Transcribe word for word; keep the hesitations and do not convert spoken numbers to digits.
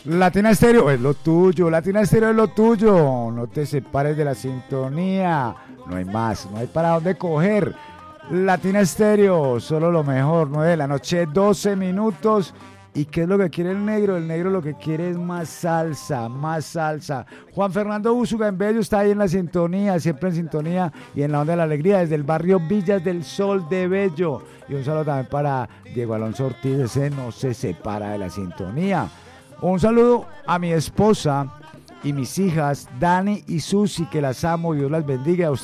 Latina Estéreo es lo tuyo, Latina Estéreo es lo tuyo. No te separes de la sintonía. No hay más, no hay para dónde coger. Latina Estéreo, solo lo mejor. Nueve de la noche, doce minutos. ¿Y qué es lo que quiere el negro? El negro lo que quiere es más salsa, más salsa. Juan Fernando Úsuga en Bello está ahí en la sintonía, siempre en sintonía y en la onda de la alegría, desde el barrio Villas del Sol de Bello. Y un saludo también para Diego Alonso Ortiz, ese no se separa de la sintonía. Un saludo a mi esposa y mis hijas, Dani y Susi, que las amo, Dios las bendiga. A usted